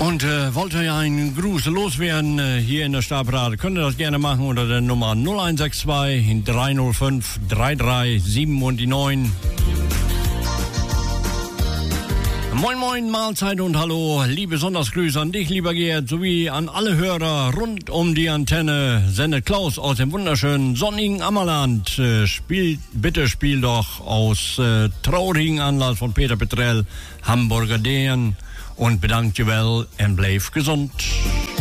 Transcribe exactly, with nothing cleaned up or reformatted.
Und äh, wollt ihr ja einen Gruß loswerden äh, hier in der Stabbrate, könnt ihr das gerne machen unter der Nummer null eins sechs zwei drei null fünf drei drei sieben und die neun. Moin Moin, Mahlzeit und Hallo, liebe Sonntagsgrüße an dich, lieber Gerd, sowie an alle Hörer rund um die Antenne. Sendet Klaus aus dem wunderschönen sonnigen Ammerland. Äh, spiel, bitte spiel doch aus äh, traurigen Anlass von Peter Petrell, Hamburger Deen, und bedankt je wel en blijf gezond.